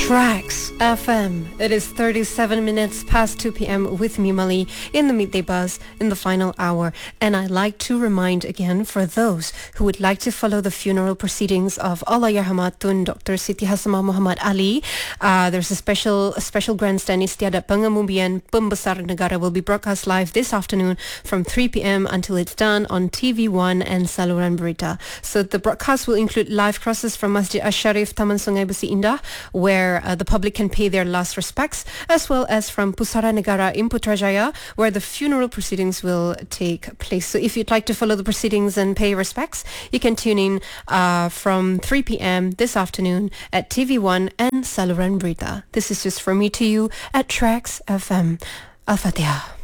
Tracks FM. It is 37 minutes past 2 p.m. with me, Mali, in the Midday Buzz in the final hour. And I'd like to remind again for those who would like to follow the funeral proceedings of Allahyarham Tun Dr. Siti Hassanah Muhammad Ali. There's a special grandstand Istiadat Pengemubian Pembesar Negara will be broadcast live this afternoon from 3 p.m. until it's done on TV1 and Saluran Berita. So the broadcast will include live crosses from Masjid Asy-Syarif Taman Sungai Besi Indah, where the public can pay their last respects, as well as from Pusara Negara in Putrajaya, where the funeral proceedings will take place. So if you'd like to follow the proceedings and pay respects, you can tune in from 3 p.m. this afternoon at TV1 and Saluran Berita. This is just from me to you at Tracks FM. Al-Fatiha.